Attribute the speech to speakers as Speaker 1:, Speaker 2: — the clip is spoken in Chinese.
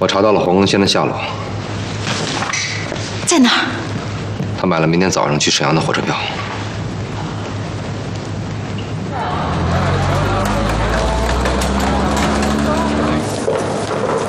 Speaker 1: 我查到了黄更先的下落，
Speaker 2: 在哪儿？
Speaker 1: 他买了明天早上去沈阳的火车票。